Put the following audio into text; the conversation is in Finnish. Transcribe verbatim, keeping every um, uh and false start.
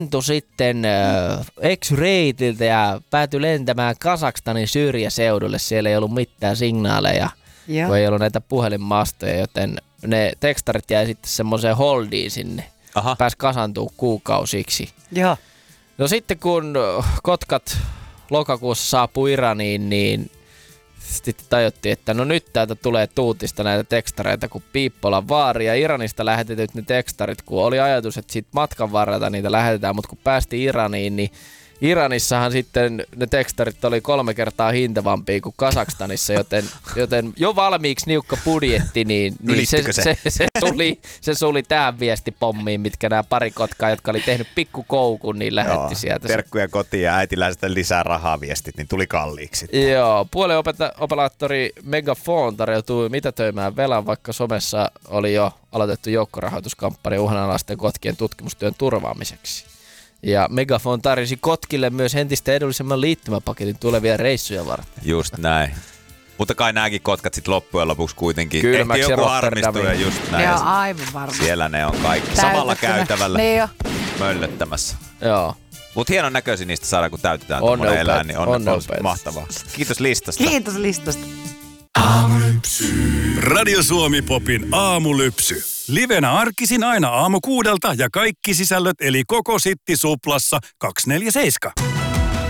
antoi sitten äh, X-Raitiltä ja päätyi lentämään Kazakstanin syrjäseudulle. Siellä ei ollut mitään signaaleja, ja. kun ei ollut näitä puhelinmastoja, joten ne tekstarit jäi sitten semmoiseen holdiin sinne. Aha. Pääsi kasantua kuukausiksi. Ja. No sitten kun kotkat lokakuussa saapui Iraniin, niin sitten tajuttiin, että no nyt täältä tulee tuutista näitä tekstareita kuin Piippolan vaari. Ja Iranista lähetetyt ne tekstarit, kun oli ajatus, että siitä matkan varrelta niitä lähetetään, mutta kun päästiin Iraniin, niin Iranissahan sitten ne tekstarit oli kolme kertaa hintavampia kuin Kazakstanissa, joten, joten jo valmiiksi niukka budjetti, niin, niin se, se? Se, se, tuli, se suli tähän viestipommiin, mitkä nämä pari kotkaa, jotka oli tehnyt pikkukoukun, niin lähetti Joo, sieltä. Terkkuja kotiin ja äiti lähetti lisää rahaa viestit, niin tuli kalliiksi. Joo, puolioperaattori Megafon tarjoutui mitätöimään velan, vaikka somessa oli jo aloitettu joukkorahoituskampanja uhanalaisten kotkien tutkimustyön turvaamiseksi. Ja Megafon tarjosi kotkille myös entistä edullisemman liittymäpaketin tulevia reissuja varten. Just näin. Mutta kai nämäkin kotkat sitten loppujen lopuksi kuitenkin ehti joku harmistuu ja just näin. Joo, aivan varmasti. Siellä ne on kaikki samalla käytävällä niin möllöttämässä. Joo. Mutta hienon näköisiä niistä saadaan, kun täytetään tuommoinen eläin, niin on, on, on mahtavaa. Kiitos listasta. Kiitos listasta. Aamulypsy. Radio Suomi Popin aamulypsy. Livenä arkisin aina aamu kuudelta ja kaikki sisällöt eli koko Sitti Suplassa kaksikymmentäneljä seitsemän.